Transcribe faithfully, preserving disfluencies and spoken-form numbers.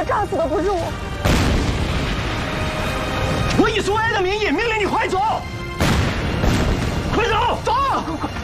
个炸死的不是我。 我以苏爱的名义命令你快走，快走，走！